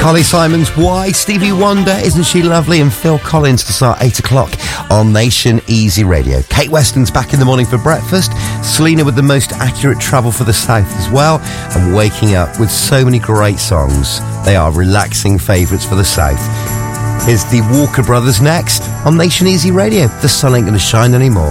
Carly Simon's Why, Stevie Wonder, Isn't She Lovely, and Phil Collins to start 8 o'clock on Nation Easy Radio. Kate Weston's back in the morning for breakfast. Selena with the most accurate travel for the South as well, and waking up with so many great songs. They are relaxing favourites for the South. Here's the Walker Brothers next on Nation Easy Radio. The sun ain't going to shine anymore.